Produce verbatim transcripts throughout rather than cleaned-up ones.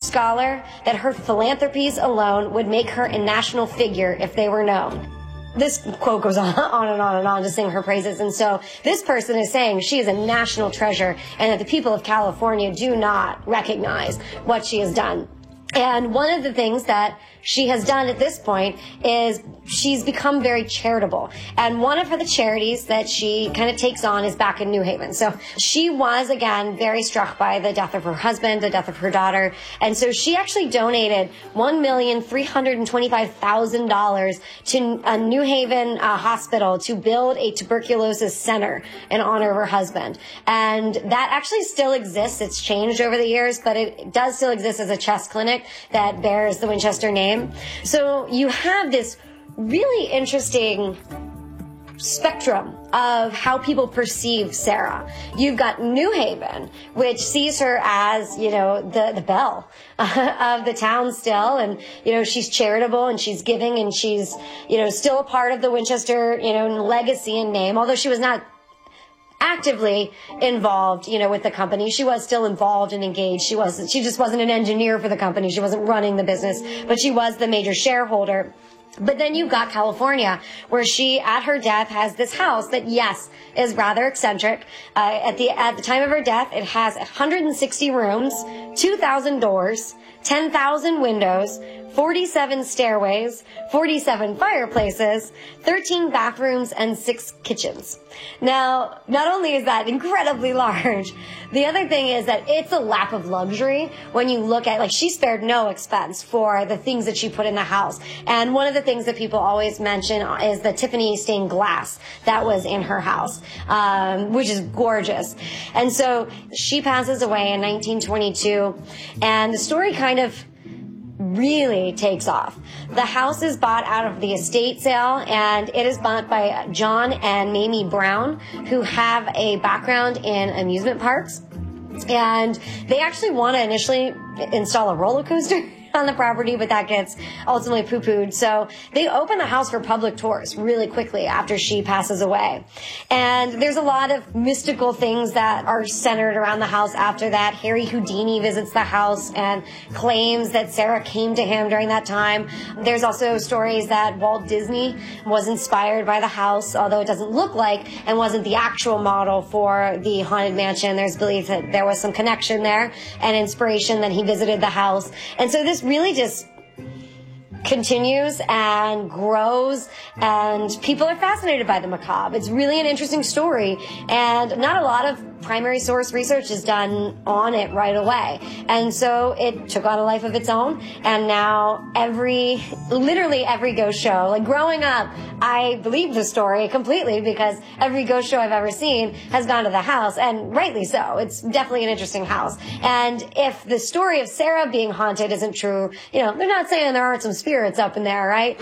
scholar that her philanthropies alone would make her a national figure if they were known. This quote goes on, on and on and on to sing her praises. And so this person is saying she is a national treasure and that the people of California do not recognize what she has done. And one of the things that she has done at this point is she's become very charitable. And one of her the charities that she kind of takes on is back in New Haven. So she was, again, very struck by the death of her husband, the death of her daughter. And so she actually donated one million three hundred twenty-five thousand dollars to a New Haven uh, hospital to build a tuberculosis center in honor of her husband. And that actually still exists. It's changed over the years, but it does still exist as a chest clinic that bears the Winchester name. So you have this really interesting spectrum of how people perceive Sarah. You've got New Haven, which sees her as, you know, the, the belle of the town still. And, you know, she's charitable and she's giving and she's, you know, still a part of the Winchester, you know, legacy and name, although she was not actively involved, you know, with the company. She was still involved and engaged. She wasn't, she just wasn't an engineer for the company. She wasn't running the business, but she was the major shareholder. But then you've got California, where she, at her death, has this house that, yes, is rather eccentric. Uh, at the at the time of her death, it has one hundred sixty rooms, two thousand doors, ten thousand windows, forty-seven stairways, forty-seven fireplaces, thirteen bathrooms, and six kitchens. Now, not only is that incredibly large, the other thing is that it's a lap of luxury when you look at, like, she spared no expense for the things that she put in the house. And one of the things that people always mention is the Tiffany stained glass that was in her house, um, which is gorgeous. And so she passes away in nineteen twenty-two, and the story kind of really takes off. The house is bought out of the estate sale, and it is bought by John and Mamie Brown, who have a background in amusement parks. And they actually want to initially install a roller coaster on the property, but that gets ultimately poo-pooed. So they open the house for public tours really quickly after she passes away. And there's a lot of mystical things that are centered around the house after that. Harry Houdini visits the house and claims that Sarah came to him during that time. There's also stories that Walt Disney was inspired by the house, although it doesn't look like and wasn't the actual model for the Haunted Mansion. There's belief that there was some connection there and inspiration that he visited the house. And so this really just continues and grows, and people are fascinated by the macabre. It's really an interesting story, and not a lot of primary source research is done on it right away. And so it took on a life of its own, and now every, literally every ghost show, like growing up, I believed the story completely because every ghost show I've ever seen has gone to the house, and rightly so. It's definitely an interesting house. And if the story of Sarah being haunted isn't true, you know, they're not saying there aren't some spirits up in there, right?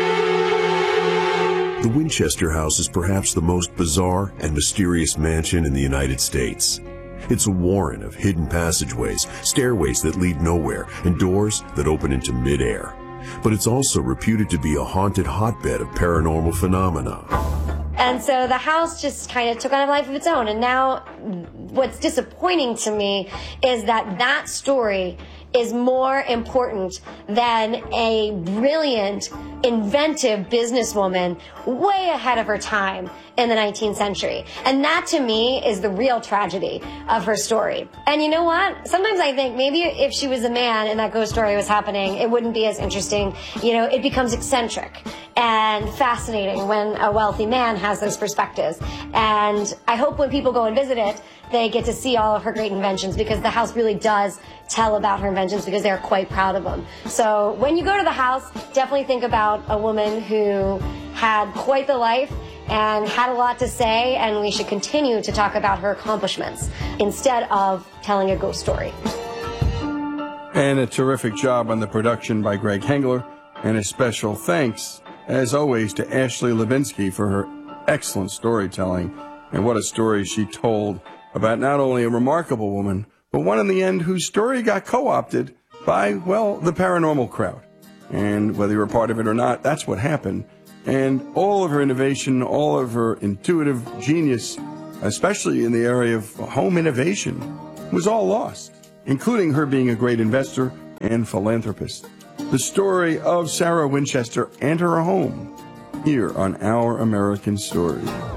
The Winchester House is perhaps the most bizarre and mysterious mansion in the United States. It's a warren of hidden passageways, stairways that lead nowhere, and doors that open into midair. But it's also reputed to be a haunted hotbed of paranormal phenomena. And so the house just kind of took on a life of its own. And now what's disappointing to me is that that story is more important than a brilliant, inventive businesswoman way ahead of her time in the nineteenth century. And that, to me, is the real tragedy of her story. And you know what? Sometimes I think maybe if she was a man and that ghost story was happening, it wouldn't be as interesting. You know, it becomes eccentric and fascinating when a wealthy man has those perspectives. And I hope when people go and visit it, they get to see all of her great inventions, because the house really does tell about her inventions because they're quite proud of them. So when you go to the house, definitely think about a woman who had quite the life and had a lot to say, and we should continue to talk about her accomplishments instead of telling a ghost story. And a terrific job on the production by Greg Hengler, and a special thanks, as always, to Ashley Levinsky for her excellent storytelling. And what a story she told about not only a remarkable woman, but one in the end whose story got co-opted by, well, the paranormal crowd. And whether you're a part of it or not, that's what happened. And all of her innovation, all of her intuitive genius, especially in the area of home innovation, was all lost, including her being a great investor and philanthropist. The story of Sarah Winchester and her home, here on Our American Story.